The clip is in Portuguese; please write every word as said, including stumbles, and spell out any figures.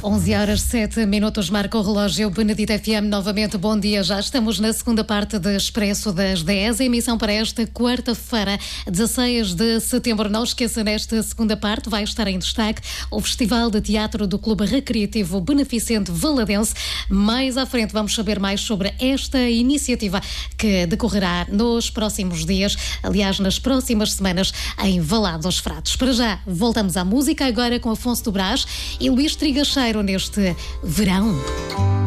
onze horas sete minutos, marca o relógio. Benedito F M, novamente bom dia. Já estamos na segunda parte de Expresso das dez, emissão para esta quarta-feira, dezasseis de setembro. Não esqueça, nesta segunda parte vai estar em destaque o Festival de Teatro do Clube Recreativo Beneficente Valadense. Mais à frente vamos saber mais sobre esta iniciativa que decorrerá nos próximos dias, aliás, nas próximas semanas, em Valado aos Fratos. Para já, voltamos à música, agora com Afonso do Brás e Luís Trigacheiro neste verão.